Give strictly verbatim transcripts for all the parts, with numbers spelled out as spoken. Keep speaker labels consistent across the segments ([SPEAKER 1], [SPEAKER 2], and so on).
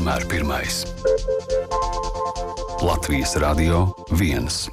[SPEAKER 1] vienmēr pirmais. Latvijas Radio viens.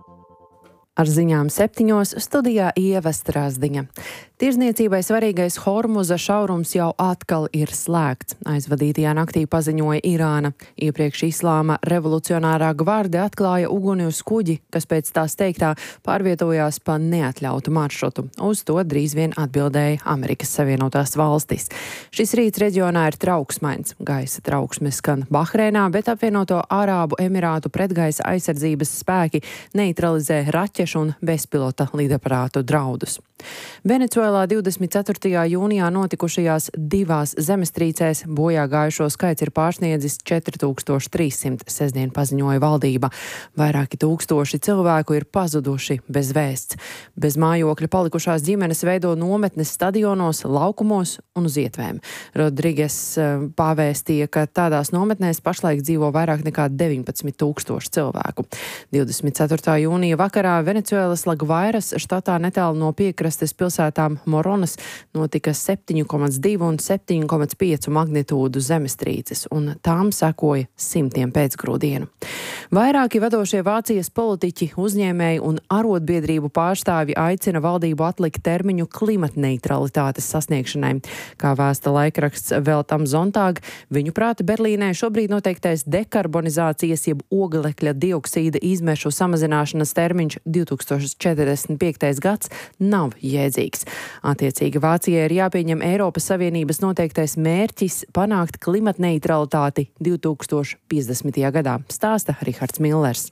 [SPEAKER 2] Ar ziņām septiņos studijā Ieva Strasdiņa. Tirzniecībai svarīgais Hormuza šaurums jau atkal ir slēgts. Aizvadītajā naktī paziņoja Irāna. Iepriekš Islāma revolucionārā gvarde atklāja uguni uz kuģi, kas pēc tās teiktā pārvietojās pa neatļautu maršrutu. Uz to drīz vien atbildēja Amerikas Savienotās valstis. Šis rīts reģionā ir trauksmains. Gaisa trauksmes skan Bahreinā, bet apvienoto Arābu Emirātu pretgaisa aizsardzības spēki neutralizē raķešu un bezpilota lidaparātu draudus. Venecuēlā divdesmit ceturtajā jūnijā notikušajās divās zemestrīcēs bojā gājušo skaits ir pārsniedzis četri tūkstoši trīs simti, sestdien paziņoja valdība. Vairāki tūkstoši cilvēku ir pazuduši bez vēsts. Bez mājokļa palikušās ģimenes veido nometnes stadionos, laukumos un uz ietvēm. Rodriges pavēstīja, ka tādās nometnēs pašlaik dzīvo vairāk nekā deviņpadsmit tūkstoši cilvēku. divdesmit ceturtā jūnija vakarā Venecuēlas Lagvairas štatā netālu no piekrastes pilsētām Moronas notika septiņi komats divi un septiņi komats pieci magnitūdu zemestrīces, un tām sekoja simtiem pēcgrūdienu. Vairāki vadošie Vācijas politiķi, uzņēmēji un arotbiedrību pārstāvji aicina valdību atlikt termiņu klimatneitralitātes sasniegšanai. Kā vēsta laikraksts Welt am Sonntag, viņu prāti Berlīnē šobrīd noteiktais dekarbonizācijas jeb oglekļa dioksīda izmešu samazināšanas termiņš divi tūkstoši četrdesmit piektais gads nav jēdzīgs. Attiecīgi Vācijai ir jāpieņem Eiropas Savienības noteiktais mērķis panākt klimatneitralitāti divi tūkstoši piecdesmitajā gadā, stāsta Rihards Millers.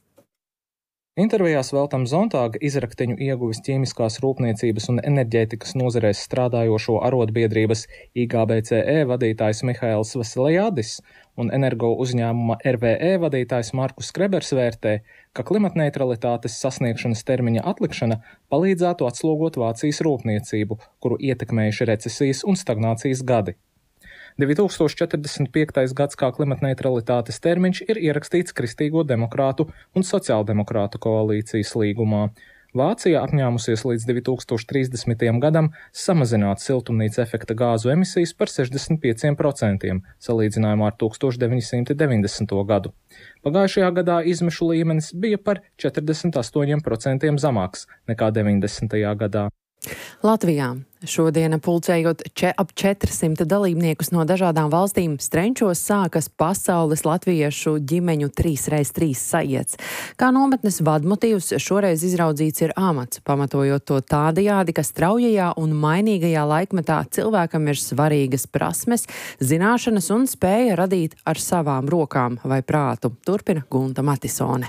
[SPEAKER 3] Intervijās Welt am Sonntag izrakteņu ieguves ķīmiskās rūpniecības un enerģētikas nozarēs strādājošo arotbiedrības I G B C E vadītājs Mihails Vasiljādis un energo uzņēmuma R V E vadītājs Markus Krebers vērtē, ka klimatneitralitātes sasniegšanas termiņa atlikšana palīdzētu atslogot Vācijas rūpniecību, kuru ietekmējuši recesijas un stagnācijas gadi. divi tūkstoši četrdesmit piektais gads kā klimatneitralitātes termiņš ir ierakstīts Kristīgo demokrātu un sociāldemokrātu koalīcijas līgumā. Vācija apņēmusies līdz divi tūkstoši trīsdesmitajam gadam samazināt siltumnīca efekta gāzu emisijas par sešdesmit pieciem procentiem, salīdzinājumā ar deviņdesmit deviņdesmito gadu. Pagājušajā gadā izmešu līmenis bija par četrdesmit astoņiem procentiem zemāks nekā deviņdesmitajā gadā.
[SPEAKER 2] Latvijā šodien pulcējot če, ap četrsimt dalībniekus no dažādām valstīm Strenčos sākas pasaules latviešu ģimeņu trīs reiz trīs sajiets. Kā nometnes vadmotīvs šoreiz izraudzīts ir amats, pamatojot to tādajādi, ka straujajā un mainīgajā laikmetā cilvēkam ir svarīgas prasmes, zināšanas un spēja radīt ar savām rokām vai prātu, turpina Gunta Matisone.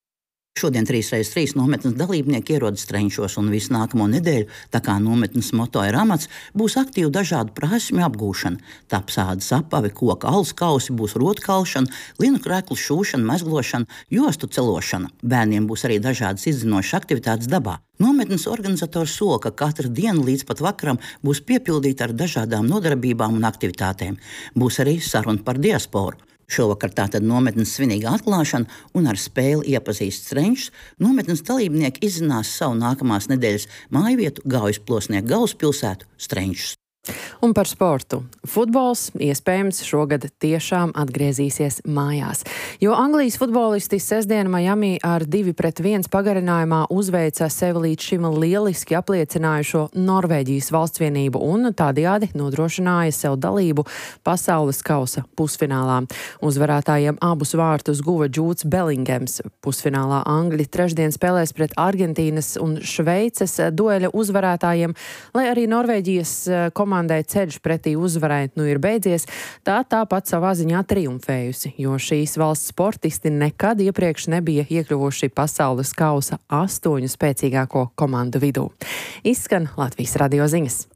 [SPEAKER 4] Šodien trīs reiz trīs nometnes dalībnieki ierodas Strenčos un visu nākamo nedēļu, tā kā nometnes moto ir amats, būs aktīva dažādu prasmju apgūšana. Tapsādas apavi, koka alus kausi, būs rotkalšana, linu kreklu šūšana, mezglošana, jostu celošana. Bērniem būs arī dažādas izzinošas aktivitātes dabā. Nometnes organizators sola, ka katra diena līdz pat vakaram būs piepildīta ar dažādām nodarbībām un aktivitātēm. Būs arī saruna par diasporu. Šovakar tātad nometnes svinīga atklāšana un ar spēli iepazīst Strenčus, nometnes dalībnieki izzinās savu nākamās nedēļas mājvietu Gaujas-Plosnieku galvaspilsētu Strenčus.
[SPEAKER 2] Un par sportu. Futbols iespējams šogad tiešām atgriezīsies mājās, jo Anglijas futbolisti sestdien Miami ar divi pret viens pagarinājumā uzveica sevi līdz šim lieliski apliecinājušo Norvēģijas valstsvienību un tādējādi nodrošināja sev dalību pasaules kausa pusfinālā. Uzvarētājiem abus vārtus guva Džūds Belingams. Pusfinālā Angļi trešdien spēlēs pret Argentīnas un Šveices dueļa uzvarētājiem, lai arī Norvēģijas komandai ceļš pretī uzvarai nu ir beidzies, tā tāpat savā ziņā triumfējusi, jo šīs valsts sportisti nekad iepriekš nebija iekļuvuši pasaules kausa astoņu spēcīgāko komandu vidū. Izskan Latvijas radio ziņas.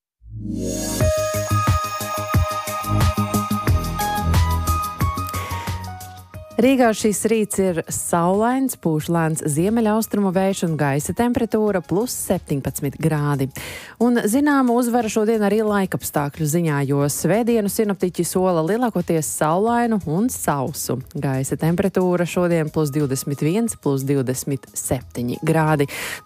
[SPEAKER 2] Rīgā šis rīts ir saulains, pūš lēns ziemeļaustrumu vējš un gaisa temperatūra plus septiņpadsmit grādi. Un zināma uzvara šodien arī laikapstākļu ziņā, jo svētdienu sinoptiķi sola lielākoties saulainu un sausu. Gaisa temperatūra šodien plus divdesmit viens, plus divdesmit septiņi grādi.